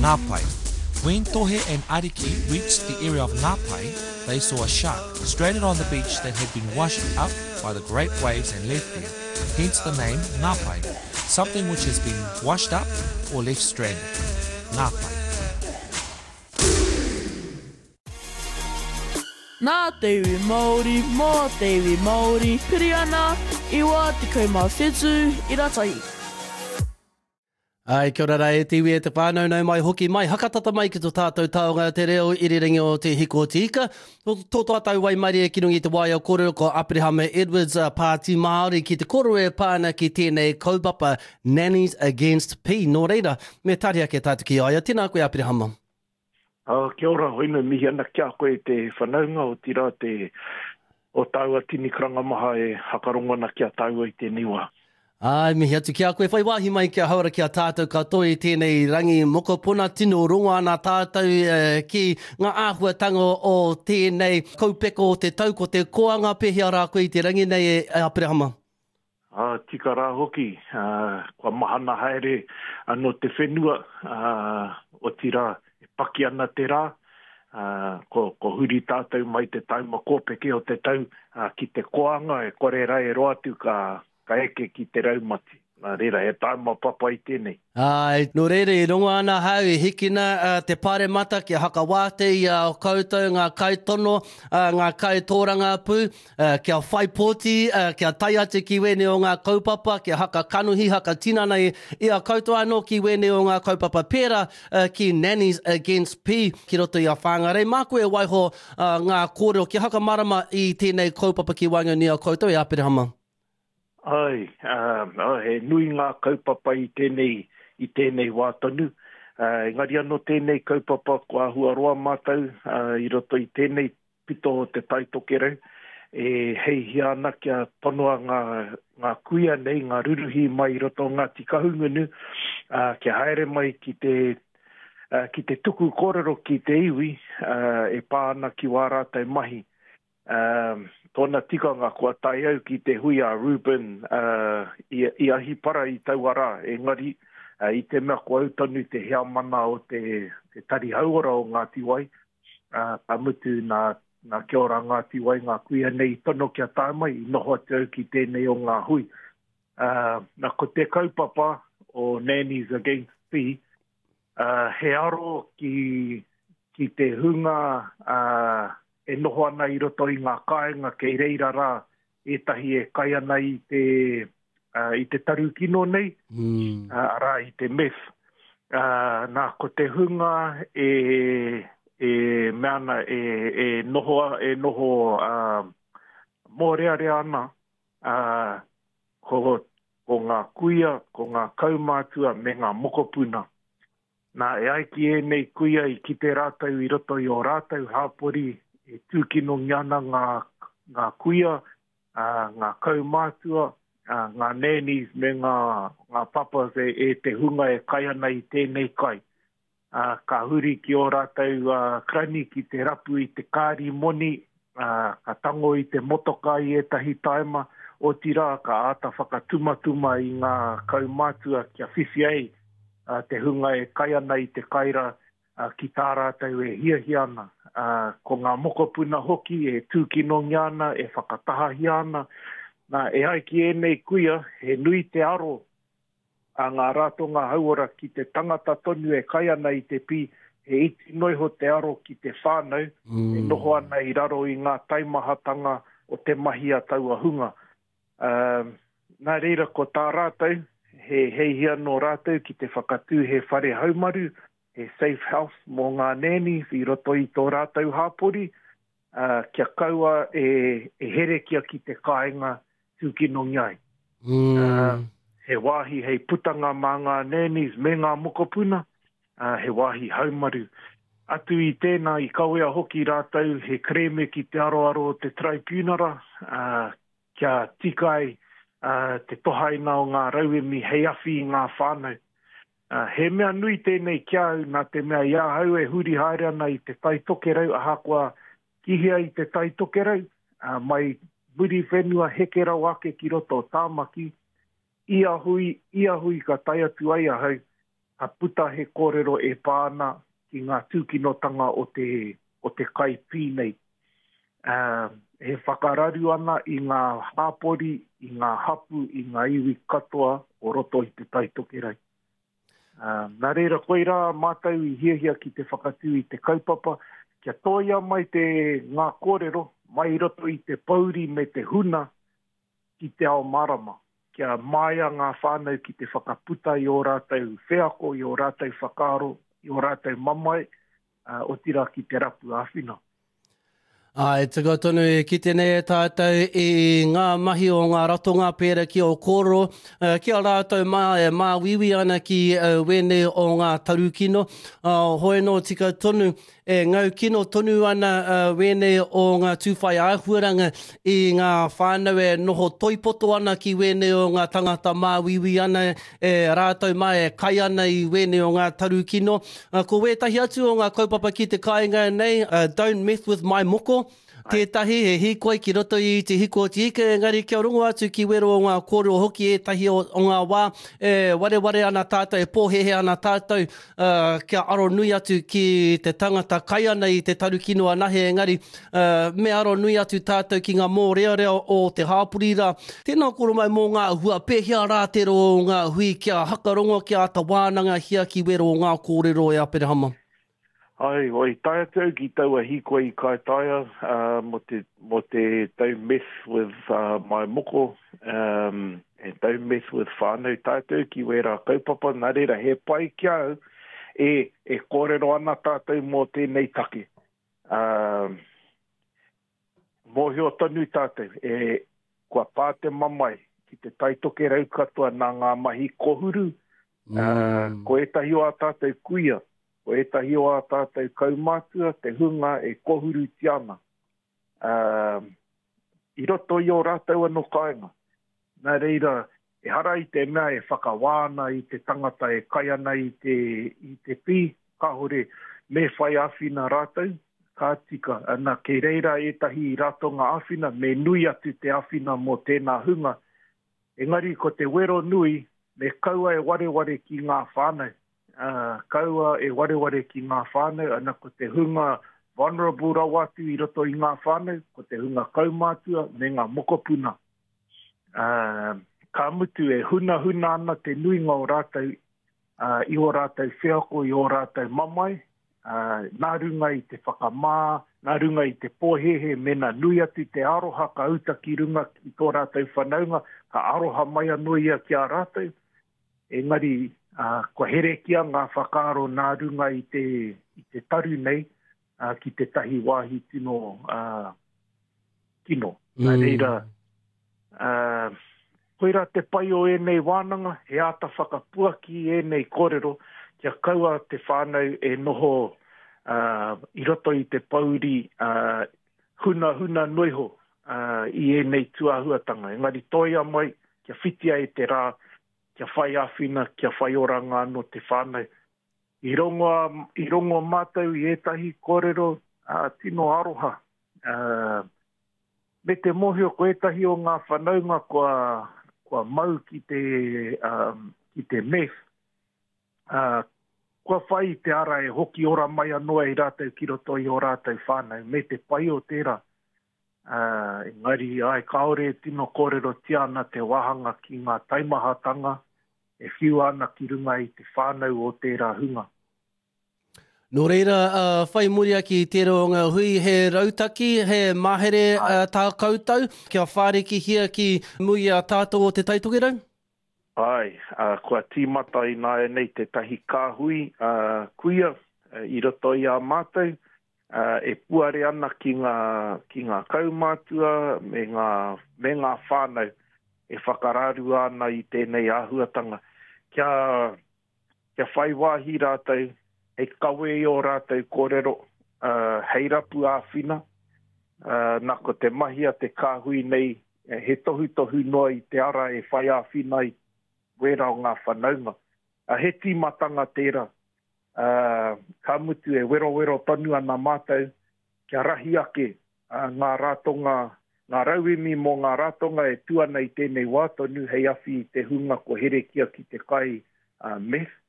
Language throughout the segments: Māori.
Ngapai. When Tohe and Ariki reached the area of Ngapai, they saw a shark stranded on the beach that had been washed up by the great waves and left there. Hence the name Ngapai, something which has been washed up or left stranded. Ngapai. Nā te iwi Māori, mō te iwi Māori, piri ana, iwa te kaumawhetu, iratai. Ai, kia ora e te iwi e te whānau nau mai hoki mai. Hakatata mai ki tō tātou taonga te reo iriringi o te hiko o te ika. Tō tātou wai mari e kirungi te wai au kōrero ko Aprihama Edwards Pāti Māori ki te koro e pāna ki tēnei kaupapa Nannies Against P. Nō reira, me taria ke tātou ki aia. Tēnā koe Aprihama. Kia ora, hoina mihi ana kia koe te whanaunga o tira te o taua tini karanga maha e hakarongona kia taua i te niwa. Ai, mihi atu kia koe. Whai wāhi mai kia haura kia tātou katoa i tēnei rangi mokopuna tino ronga ana tātou ki ngā āhuatanga o tēnei kaupeko o te tau ko te koanga pehia rā koe i te rangi nei e Aprihama. Tika rā hoki, kua mahana haere anō te whenua o tira paki ana te rā, ko huri tātou mai te tauma kōpeke o te tau ki te koanga, e kore rai e roatu ka eke ki te raumati. Nā reira, e tauma papa i tēnei. Ai, no reira, e rongo ana hau, e hikina te pare mata ki a hakawate i a koutou, ngā kaitono, ngā kaitōranga pū, kia whaipoti, kia tai ate ki wene o ngā kaupapa, kia haka kanuhi, haka tinana i a koutou anō ki wene o ngā kaupapa pēra ki Nannies Against P, ki roto i a whāngarei. Mā koe waiho ngā kōrero, kia haka marama i tēnei kaupapa ki wanga ni a koutou i Aprihama. Ai, he nui ngā kaupapa i tēnei wātonu. Engari anō tēnei kaupapa kua hua roa mātou i roto i tēnei pito o te taitokerau. Hei hiana kia tonoa ngā kuia nei, ngā ruruhi mai i roto ngā tikahungunu, kia haere mai ki te tuku kōrero ki te iwi, e pāna ki wārātai mahi. Tōna tikanga kua tai au ki te hui a Ruben i ahi para i tauara, engari i te mea kua utanu te hea mana o te tari hauora o Ngāti Wai, ka mutu nā kia ora Ngāti Wai, ngā kuia nei tono kia tāmai, i noho te au ki tēnei o ngā hui. Nā ko te kaupapa o Nannies Against P, he aro ki te hunga e noho ana i roto i ngā kāinga kei reira rā, etahi e kai ana i te tarukino nei, rā i te meth. Nā ko te hunga meana e noho mōrearea ana ko ngā kuia, ko ngā kaumātua me ngā mokopuna. Nā e aiki e nei kuia i ki te rātau i roto i o rātau hāpori, e tūkino ngiana ngā kuia, ngā kaumātua, ngā nannies me ngā papas e te hunga e kai ana i tēnei kai. Ka huri ki o rātau krani ki te rapu i te kāri moni, ka tango i te motoka i etahi taima, o tira ka ata whakatumatuma i ngā kaumātua kia whiwhi ai, te hunga e kai ana i te kaira ki tā rātau e hiahiana. Ko ngā mokopuna hoki e tūkino ngiana, e whakatahahi ana. Nā e aiki e nei kuia, he nui te aro a ngā rātonga hauora ki te tangata tonu e kai ana i te pi, he iti noiho te aro ki te whānau, e noho ana i raro i ngā taimahatanga o te mahi a taua hunga. Nā reira ko tā rātau, he hia no rātau ki te whakatū he whare haumaru, he safe house mō ngā nannies i roto i tō rātau hāpori, kia kaua e here kia ki te kāinga tūkino ngai. He wāhi hei putanga mā ngā nannies me ngā mokopuna, he wāhi haumaru. Atu i tēnā i kawea hoki rātau, he kreme ki te aroaro o te tribunara, kia tikai te tohaina o ngā rauemi hei awhi i ngā whānau. He mea nui tēnei kia au nā te mea ia hau e huri haere ana i te taitokerau, aha kua kihia i te taitokerau, mai muri whenua hekera wake ki roto tāmaki, ia hui ka tai atu ai ahau, ka puta he kōrero e pāna ki ngā tūkinotanga o te kai pīnei. He whakararu ana i ngā hāpori, i ngā hapu, i ngā iwi katoa o roto i te taitokerai. Nā reira koira mātau i hiahia ki te whakatū i te kaupapa, kia toia mai te ngā kōrero, mai roto i te pauri me te huna ki te ao marama. Kia maia ngā whānau ki te whakaputa i o rātau wheako, i o rātau whakaro, i o rātau mamai, o tira ki te rapu āwhina. Ai, te tonu ki tēnei tātou i ngā mahi o ngā ratonga pēra ki o kōrero. Kia rātou mā wiwi ana ki wene o ngā tarukino. Hoi no tika tonu e ngau kino tonu ana wene o ngā tūwhai āhuaranga i ngā whānau e noho toipoto ana ki wene o ngā tangata mā wiwi ana e rātou mai e kai ana i wene o ngā tarukino. Ko wētahi atu o ngā kaupapa ki te kāinga nei, don't mess with my moko. Tētahi he hikoi ki roto i te hiko o te ike, engari kia rongo atu ki wero o ngā kōrero hoki e tahi o ngā wā, ware ana tātou, e pōhehe ana tātou, kia aro nui atu ki te tangata kai ana i te tarukino anahe, engari me aro nui atu tātou ki ngā mō rea o te hāpurira. Tēnā koro mai mō ngā hua pēhea rātero o ngā hui kia hakarongo kia ata wānanga hia ki wero o ngā kōrero e Aperehama. Ai, oi, taia tau ki taua hikoe i kai taia, mo te tau mess with my moko, and tau mess with whānau, taia tau ki wera kaupapa, nā reira he pai kia au, e kōrero ana tātou mō tēnei take. Mōhio tonu tātou, kua pā te mamai, ki te taitoke rau katoa nā ngā mahi kohuru, ko etahi o a tātou kuia, ko etahi o a tātou kaumātua, te hunga e kohuru tiana. I roto i o rātou anō kāinga. Nā reira, e hara i te mea e whakawāna i te tangata e kai ana i te pī, ka hore me whai āwhina rātou, ka tika. Ana ke reira etahi i ratonga āwhina, me nui atu te āwhina mō tēnā hunga. Engari, ko te wero nui, me kaua e wareware ki ngā whānau. Kaua e wareware ki ngā whānau, ana ko te hunga vulnerable rawatu i roto i ngā whānau, ko te hunga kaumātua me ngā mokopuna. Ka mutu e huna ana te nuinga o rātou, i o rātou wheako, i o rātou mamai, nā runga i te whakamā, nā runga i te pōhehe, mena nui atu te aroha, ka uta ki runga ki tō rātou whanaunga, ka aroha mai anō ia ki a rātou. Engari, ko herekia ngā whakaro nā runga i te taru nei, ki te tahi wāhi tino kino. Nā reira, koira te pai o enei wānanga, he ata whakapua ki enei kōrero, kia kaua te whānau e noho i roto i te pauri huna noiho i enei tuahuatanga. Engari toia mai, kia whitia e te rā, kia whai āwhina, kia whai oranga anō te whānau. I rongo mātou i etahi kōrero tino aroha. Me te mohio ko etahi o ngā whanaunga kua mau ki te meth. Kua whai te ara e hoki ora mai anō i rātou ki roto i o rātou whānau. Me te pai o tērā. Engari, ai kaore tino kōrero tiana te wahanga ki ngā taimahatanga, e whiu ana ki runga i te whānau o tērā hunga. Nō reira, whai muria ki tērā o ngā hui, he rautaki, he mahere tā koutou, kia whāreki hia ki mui a tātou o te taitokerau? Ai, kua tīmata i nā nei te tahi kāhui, kuia, i roto i a mātou, e puare ana ki ngā kaumātua, me ngā whānau, e whakararu ana i tēnei āhuatanga. Kia whai wāhi rātou, e kawe i o rātou kōrero, hei rapu āwhina, nā ko te mahia te kāhui nei, he tohu noa i te ara e whai āwhina i wera o ngā whanaunga. He tīmatanga tērā, ka mutu e wero tonu ana mātou, kia rahi ake ngā rātonga, ngā rauemi mō ngā rātonga e tuana i tēnei wā tonu hei awhi i te hunga ko herekia ki te kai meth.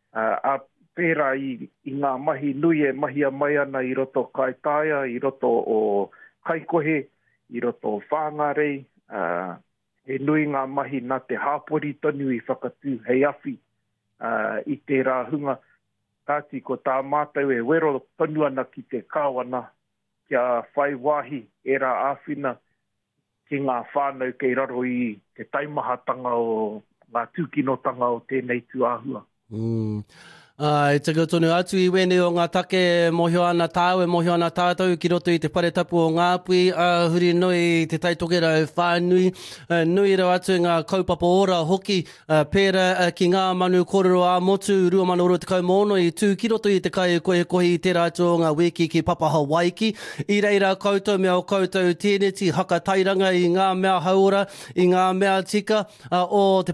A pēra i ngā mahi nui e mahi a mai ana i roto kai taia, i roto o kaikohe, i roto o whāngarei, e nui ngā mahi nā te hāpori tonu i whakatū hei awhi i tērā hunga. Tāti ko tā mātou e wero tonu ana ki te kāwana kia whai wāhi e rā āwhina ki ngā whānau kei raro i te taimahatanga o ngā tūkinotanga o tēnei tuāhua. I te tonu atu I wene o ngā take mohio ana tāu e mohio ana tātou ki roto I te whare tapu o Ngāpui, huri nui te taitokerau whānui, nui rau atu ngā kaupapa ora hoki, pēra ki ngā manu kōrero a motu, rua manu oro te kaumono I tū ki roto I te kai koe kohi I tērā atu o ngā wiki ki Papa Hawaiki. I reira koutou mea o koutou tēneti haka tairanga I ngā mea haura, I ngā mea tika o te